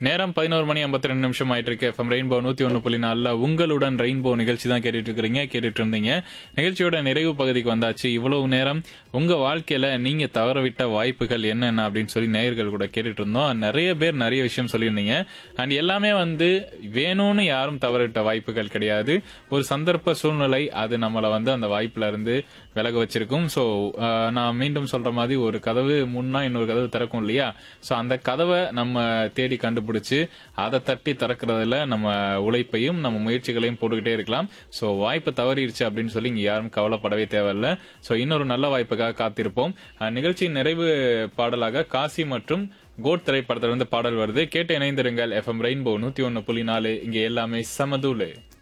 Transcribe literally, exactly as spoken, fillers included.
நேரம் பதினோரு மணி ஐம்பத்தி ரெண்டு நிமிஷம் ஆயிட்டு இருக்கு. எஃப்எம் ரெயின்போ நூத்தி ஒன்னு புள்ளி நாலுல உங்களுடன் ரெயின்போ நிகழ்ச்சி தான் கேட்டுட்டு இருக்கிறீங்க கேட்டுட்டு இருந்தீங்க. நிகழ்ச்சியோட நிறைவு பகுதிக்கு வந்தாச்சு. இவ்வளவு நேரம் உங்க வாழ்க்கையில நீங்க தவறவிட்ட வாய்ப்புகள் என்னென்ன அப்படின்னு சொல்லி நேயர்கள் கூட கேட்டுட்டு இருந்தோம். நிறைய பேர் நிறைய விஷயம் சொல்லியிருந்தீங்க. அண்ட் எல்லாமே வந்து வேணும்னு யாரும் தவறவிட்ட வாய்ப்புகள் கிடையாது. ஒரு சந்தர்ப்ப சூழ்நிலை அது நம்மளை வந்து அந்த வாய்ப்புல இருந்து விலக வச்சிருக்கும். ஸோ நான் மீண்டும் சொல்ற மாதிரி ஒரு கதவு முன்னா இன்னொரு கதவு திறக்கும் இல்லையா? ஸோ அந்த கதவை நம்ம தேடி கண்டுபிடிச்சு அதை தட்டி திறக்கிறதுல நம்ம உழைப்பையும் நம்ம முயற்சிகளையும் போட்டுக்கிட்டே இருக்கலாம். ஸோ வாய்ப்பு தவறிடுச்சு அப்படின்னு சொல்லி இங்க யாரும் கவலைப்படவே தேவையில்லை. ஸோ இன்னொரு நல்ல வாய்ப்புக்காக காத்திருப்போம். நிகழ்ச்சியின் நிறைவு பாடலாக காசி மற்றும் கோட் திரைப்படத்திலிருந்து பாடல் வருது. கேட்டு இணைந்திருங்கள். எஃப்எம் ரெயின்போ நூத்தி ஒன்னு புள்ளி நாலு இங்க எல்லாமே சமதூளு.